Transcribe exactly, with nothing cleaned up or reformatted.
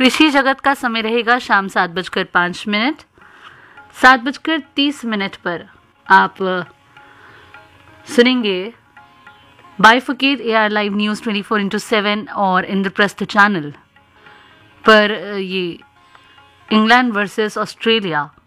कृषि जगत का समय रहेगा शाम सात बजकर पाँच मिनट। सात बजकर तीस मिनट पर आप सुनेंगे बाइफुकेट A R live news twenty four into seven और इंद्रप्रस्थ चैनल पर ये इंग्लैंड वर्सेस ऑस्ट्रेलिया